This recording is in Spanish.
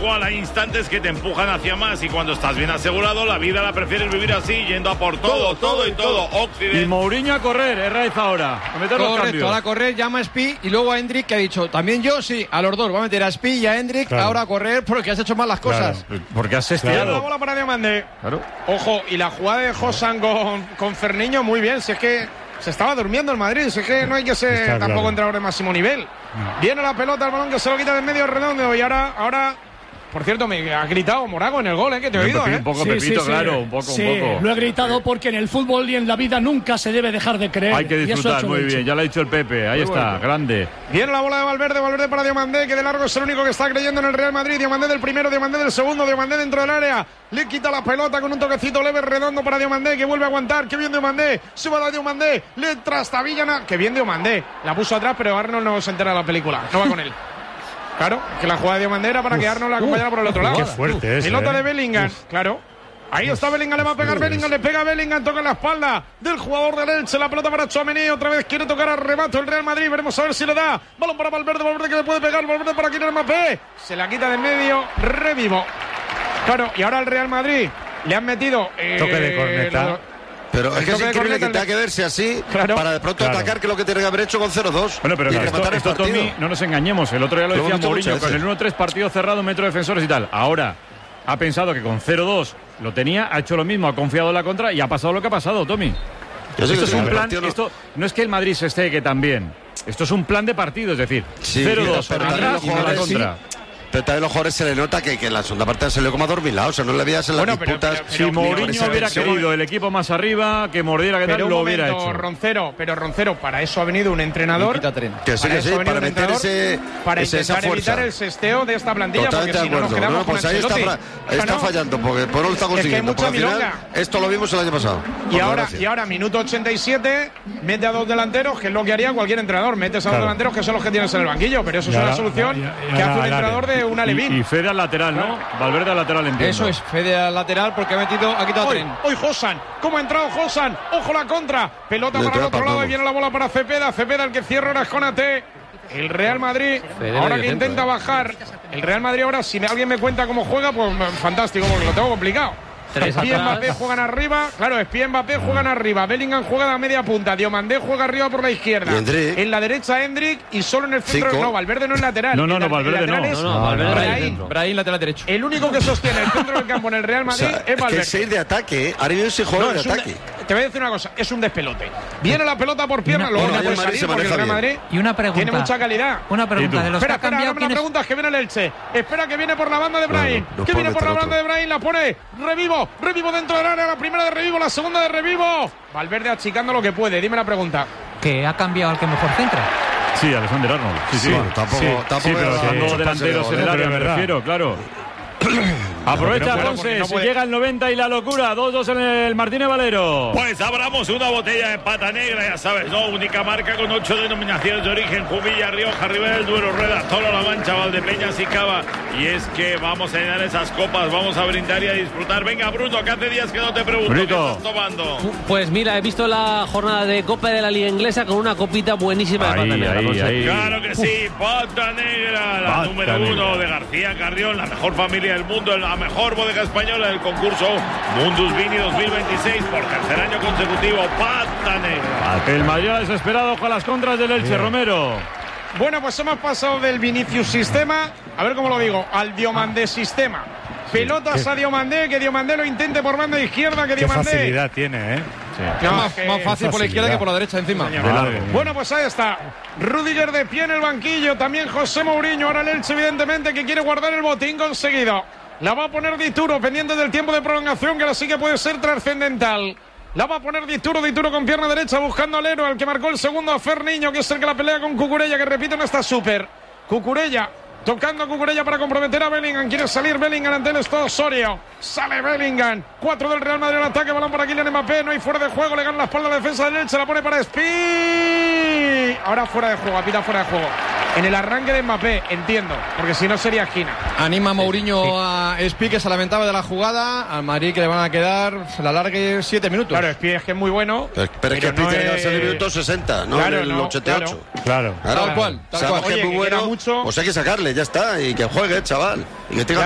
cual hay instantes que te empujan hacia más y cuando estás bien asegurado, la vida la prefieres vivir así, yendo a por todo. Occidente. Y Mourinho a correr, Raiz ahora. A meter los cambios. Ahora a correr, llama a Spi y luego a Hendrik, que ha dicho, también yo sí, a los dos, va a meter a Spi y a Hendrik ahora a correr porque has hecho mal las cosas. Porque has estirado. La bola para Diomandé. Claro. Ojo, y la jugada de Josan con Ferniño, muy bien, si es que se estaba durmiendo el Madrid, si es que no hay que ser tampoco entrenador de máximo nivel. Viene la pelota, el balón que se lo quita del medio redondo y ahora... Por cierto, me ha gritado Morago en el gol, que te he oído, Un poco, sí, Pepito, sí, claro, un poco. Lo he gritado porque en el fútbol y en la vida nunca se debe dejar de creer. Hay que disfrutar, muy bien, ya lo ha dicho el Pepe, ahí está, grande. Viene la bola de Valverde para Diomandé, que de largo es el único que está creyendo en el Real Madrid. Diomandé del primero, Diomandé del segundo, Diomandé dentro del área. Le quita la pelota con un toquecito leve redondo para Diomandé, que vuelve a aguantar. Qué bien Diomandé, sube a Diomandé, le trastabilla. Qué bien Diomandé, la puso atrás, pero Arnold no se entera de la película, no va con él. Claro, que la jugada de Diomandé era para que Arnold la acompañara por el otro lado. Qué fuerte es. Pelota de Bellingham, claro. Ahí está Bellingham, le va a pegar Bellingham, le pega Bellingham, toca en la espalda del jugador del Elche, la pelota para Tchouaméni, otra vez quiere tocar a remato el Real Madrid, veremos a ver si lo da. Balón para Valverde que le puede pegar, Valverde para Kylian Mbappé, se la quita de medio, revivo. Claro, y ahora el Real Madrid le han metido toque de corneta. Pero es que es increíble que tenga que verse así para de pronto atacar, que es lo que tiene que haber hecho con 0-2. Bueno, pero esto Tommy, no nos engañemos. El otro día lo decía Mourinho, con el 1-3 partido cerrado, metro defensores y tal. Ahora ha pensado que con 0-2 lo tenía, ha hecho lo mismo, ha confiado en la contra y ha pasado lo que ha pasado, Tommy. Esto es un plan, esto no es que el Madrid se esté también. Esto es un plan de partido, es decir, 0-2 atrás y no la contra. Pero también los jugadores se le nota que en la segunda parte se le como adormilado, o sea, no le veías en las disputas. Si Mourinho hubiera querido el equipo más arriba, que mordiera, que tal, lo hubiera hecho. Roncero, para eso ha venido un entrenador. Que sí, para meter para evitar el sesteo de esta plantilla. Totalmente de acuerdo. No, pues ahí está fallando, porque por no lo está consiguiendo. Es que hay mucha milonga. Esto lo vimos el año pasado. Y ahora, minuto 87, mete a dos delanteros, que es lo que haría cualquier entrenador. Metes a dos delanteros que son los que tienes en el banquillo, pero eso es una solución que hace un entrenador de una Levín. Y Fede al lateral, ¿no? Valverde al lateral, entiendo. Eso es, Fede al lateral porque ha quitado tren. Hoy Josan, ¿cómo ha entrado Josan? Ojo la contra, pelota para el otro lado y viene la bola para Cepeda, el que cierra ahora es Konaté. El Real Madrid, ahora que intenta bajar, el Real Madrid ahora, si alguien me cuenta cómo juega, pues fantástico, porque lo tengo complicado. Espí y Mbappé juegan arriba, Espí y Mbappé juegan arriba, Bellingham juega a media punta, Diomandé juega arriba por la izquierda, en la derecha Hendrik y solo en el centro, no, Valverde no es lateral. No, Valverde no. Brahim lateral derecho. El único que sostiene el centro del campo en el Real Madrid es Valverde. Es que ir de ataque, ahora mismo se juega de ataque. Te voy a decir una cosa, es un despelote. Viene la pelota por pierna, luego no puede salir porque el Real Madrid tiene mucha calidad. Una pregunta de los que ha cambiado. Espera, la pregunta es que viene el Elche. Espera que viene por la banda de Brahim. Que viene por la banda de Brahim, la pone Revivo dentro del área, la primera de Revivo, la segunda de Revivo. Valverde achicando lo que puede, dime la pregunta. ¿Que ha cambiado al que mejor centra? Sí, Alexander Arnold. Sí. Bueno, tampoco pero dejando delanteros en el área, me refiero, claro. Aprovecha Ponce, si llega el 90 y la locura, 2-2 en el Martínez Valero. Pues abramos una botella de pata negra, ya sabes, ¿no? Única marca con 8 denominaciones de origen: Jumilla, Rioja, Ribera del Duero, Rueda, Toro, La Mancha, Valdepeñas y Cava. Y es que vamos a llenar esas copas, vamos a brindar y a disfrutar. Venga, Bruno, que hace días que no te pregunto qué estás tomando. Pues mira, he visto la jornada de Copa de la Liga Inglesa con una copita buenísima de pata negra. Claro que sí, pata negra, la número 1 de García Carrión, la mejor familia del mundo, la mejor bodega española del concurso Mundus Vini 2026 por tercer año consecutivo. Pata negra. El Madrid desesperado con las contras del Elche. Romero. Bueno, pues hemos pasado del Vinicius sistema, a ver cómo lo digo, al Diomandé sistema. Pelotas a Diomandé, que Diomandé lo intente por banda izquierda, que Diomandé. Qué facilidad tiene, Más fácil por la izquierda que por la derecha encima. Bueno, pues ahí está. Rüdiger de pie en el banquillo, también José Mourinho. Ahora el Elche, evidentemente, que quiere guardar el botín conseguido. La va a poner Dituro, pendiente del tiempo de prolongación, que ahora sí que puede ser trascendental. La va a poner Dituro con pierna derecha, buscando al héroe, al que marcó el segundo, a Ferniño, que es el que la pelea con Cucurella, que repite, no está súper. Cucurella, tocando a Cucurella para comprometer a Bellingham. Quiere salir Bellingham ante él, es todo Osorio. Sale Bellingham. 4 del Real Madrid al ataque, balón para Kylian Mbappé. No hay fuera de juego, le gana la espalda a la defensa del Elche, la pone para Spi. Ahora fuera de juego, apita fuera de juego. En el arranque de Mbappé, entiendo, porque si no sería esquina. Anima Mourinho a Spi, que se lamentaba de la jugada. Al Madrid, que le van a quedar, se la alargue 7 minutos. Claro, Spi es que es muy bueno. Pero es que Spi tiene que ser el minuto 60, no en el 88. Claro. Tal cual. Oye, que es muy bueno, pues hay que sacarle, ya está, y que juegue, chaval. Y que tenga